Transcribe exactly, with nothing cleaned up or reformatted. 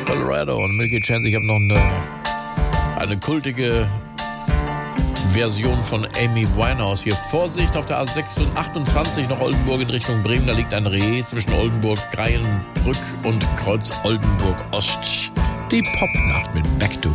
Colorado und Milky Chance. Ich habe noch eine, eine kultige Version von Amy Winehouse. Hier Vorsicht auf der A achtundzwanzig nach Oldenburg in Richtung Bremen. Da liegt ein Reh zwischen Oldenburg, Greienbrück und Kreuz Oldenburg Ost. Die Popnacht mit Back to